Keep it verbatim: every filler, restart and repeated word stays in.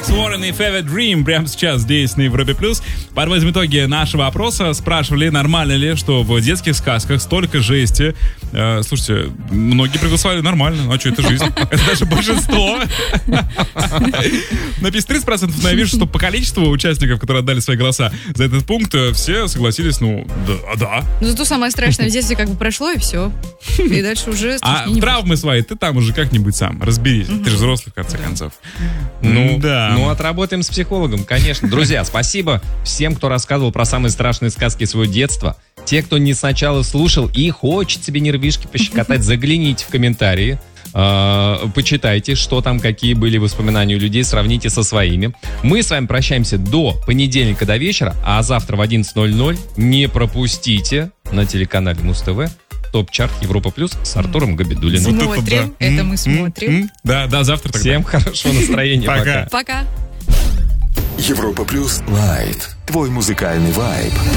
Алекс Уоррен и Fever Dream прямо сейчас здесь на Европе+. Подводим итоги нашего опроса. Спрашивали, нормально ли, что в детских сказках столько жести. Э, слушайте, многие проголосовали нормально. А что, это жизнь? Это даже большинство. На пятьдесят тридцать процентов, но я вижу, что по количеству участников, которые отдали свои голоса за этот пункт, все согласились, ну, да. да. Ну, зато самое страшное в детстве как бы прошло, и все. И дальше уже... А травмы свои ты там уже как-нибудь сам разберись. Ты же взрослый, в конце концов. Ну, да. Ну, отработаем с психологом, конечно. Друзья, спасибо всем, кто рассказывал про самые страшные сказки своего детства. Те, кто не сначала слушал и хочет себе нервишки пощекотать, загляните в комментарии. Uh, почитайте, что там, какие были воспоминания у людей, сравните со своими. Мы с вами прощаемся до понедельника, до вечера, а завтра в одиннадцать ноль ноль не пропустите на телеканале Муз-ТВ топ-чарт Европа Плюс с Артуром Габидуллиным. Смотрим, вот это, да. это мы смотрим. Да, да, завтра тогда. Всем хорошего настроения. Пока. Пока. Европа Плюс Лайт. Твой музыкальный вайб.